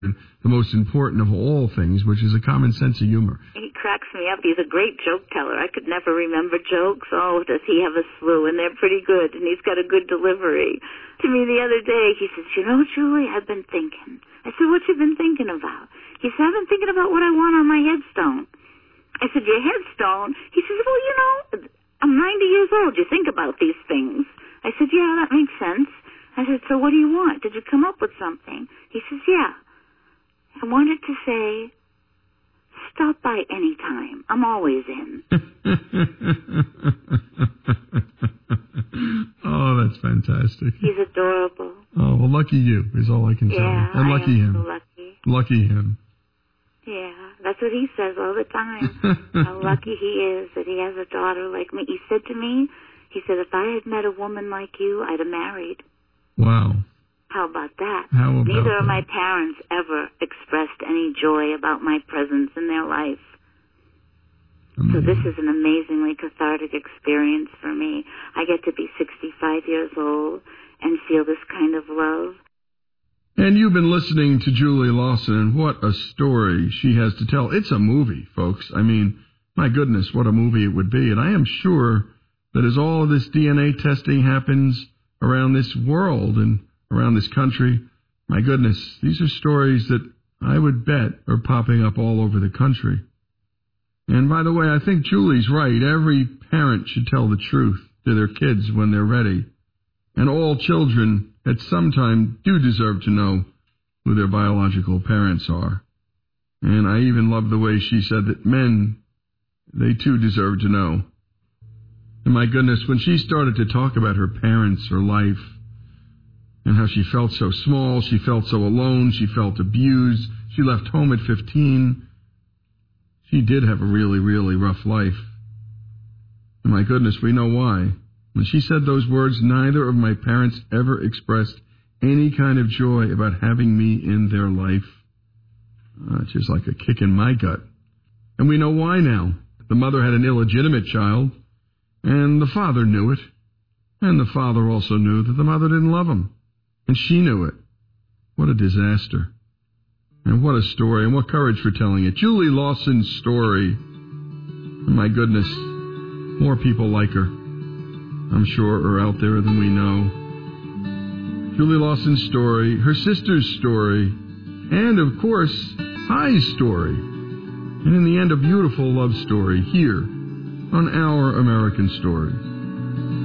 the most important of all things, which is a common sense of humor. He cracks me up. He's a great joke teller. I could never remember jokes. Oh, does he have a slew? And they're pretty good, and he's got a good delivery. To me the other day, he says, you know, Julie, I've been thinking. I said, what you been thinking about? He said, I've been thinking about what I want on my headstone. I said, your headstone? He says, well, you know, I'm 90 years old. You think about these things. I said, yeah, that makes sense. I said, so what do you want? Did you come up with something? He says, yeah. I wanted to say, stop by any time. I'm always in. Oh, that's fantastic. He's adorable. Oh, well, lucky you is all I can tell you. And lucky him. So lucky. Lucky him. Yeah, that's what he says all the time. How lucky he is that he has a daughter like me. He said to me, he said, if I had met a woman like you, I'd have married. Wow. How about that? How about Neither that? of my parents ever expressed any joy about my presence in their life. Amazing. So this is an amazingly cathartic experience for me. I get to be 65 years old and feel this kind of love. And you've been listening to Julie Lawson, and what a story she has to tell. It's a movie, folks. I mean, my goodness, what a movie it would be. And I am sure that as all of this DNA testing happens around this world and around this country, my goodness, these are stories that I would bet are popping up all over the country. And by the way, I think Julie's right. Every parent should tell the truth to their kids when they're ready. And all children at some time do deserve to know who their biological parents are. And I even love the way she said that men, they too deserve to know. And my goodness, when she started to talk about her parents, her life, and how she felt so small, she felt so alone, she felt abused, she left home at 15. She did have a really, really rough life. And my goodness, we know why. When she said those words, neither of my parents ever expressed any kind of joy about having me in their life. It's just like a kick in my gut. And we know why now. The mother had an illegitimate child, and the father knew it. And the father also knew that the mother didn't love him. And she knew it. What a disaster. And what a story, and what courage for telling it. Julie Lawson's story. My goodness, more people like her, I'm sure, are out there than we know. Julie Lawson's story, her sister's story, and, of course, Hi's story. And in the end, a beautiful love story here on Our American Story.